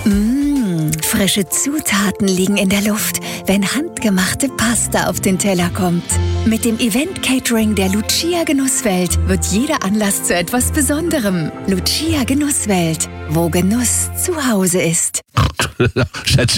Frische Zutaten liegen in der Luft, wenn handgemachte Pasta auf den Teller kommt. Mit dem Event-Catering der Lucia Genusswelt wird jeder Anlass zu etwas Besonderem. Lucia Genusswelt, wo Genuss zu Hause ist.